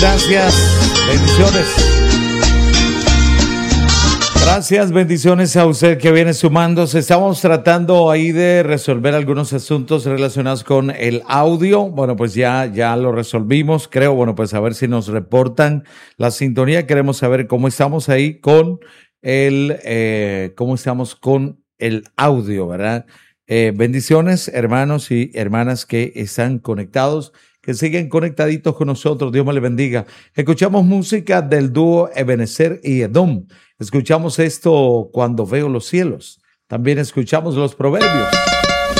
Gracias, bendiciones. Gracias, bendiciones a usted que viene sumándose. Estamos tratando ahí de resolver algunos asuntos relacionados con el audio. Bueno, pues ya lo resolvimos, creo. Bueno, pues a ver si nos reportan la sintonía. Queremos saber cómo estamos ahí con cómo estamos con el audio, ¿verdad? Bendiciones, hermanos y hermanas que están conectados, que siguen conectaditos con nosotros. Dios me les bendiga. Escuchamos música del dúo Ebenezer y Edom. Escuchamos esto, Cuando veo los cielos. También escuchamos los proverbios.